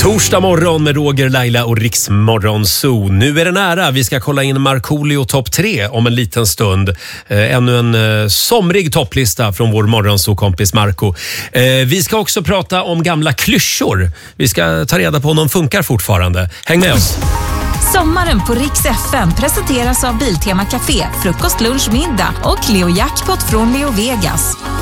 Torsdag morgon med Roger, Laila och Riksmorgon Zoo. Nu är det nära. Vi ska kolla in Markoolio topp 3 om en liten stund. Ännu en somrig topplista från vår morgonzoo-kompis Marco. Vi ska också prata om gamla klyschor. Vi ska ta reda på om de funkar fortfarande. Häng med oss. Sommaren på Rix FM presenteras av Biltema Café, frukost, lunch, middag och Leo Jackpot från Leo Vegas.